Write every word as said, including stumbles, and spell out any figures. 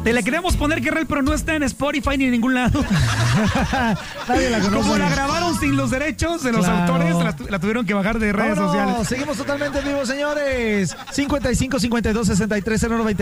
Te la queríamos poner, Carnal, pero no está en Spotify ni en ningún lado. Nadie la conoce. Como la grabaron sin los derechos de los Claro. autores, la, la tuvieron que bajar de redes Vámonos, sociales. seguimos totalmente en vivo, señores. cincuenta y cinco, cincuenta y dos, sesenta y tres, cero noventa